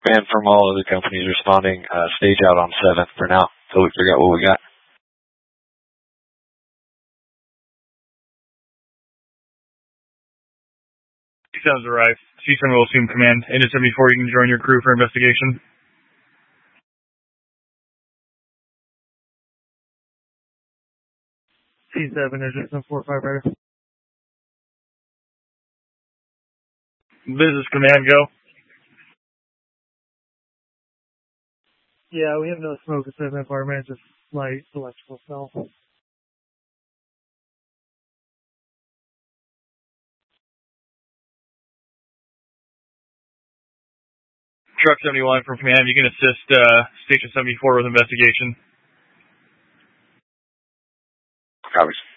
And from all other companies responding, stage out on 7th for now, till we figure out what we got. Sounds arrived. C7 will assume command. Engine 74, you can join your crew for investigation. C7, Engine 75, right? Business command, go. Yeah, we have no smoke inside the apartment, just light electrical smell. Truck 71 from command, you can assist Station 74 with investigation. Copies.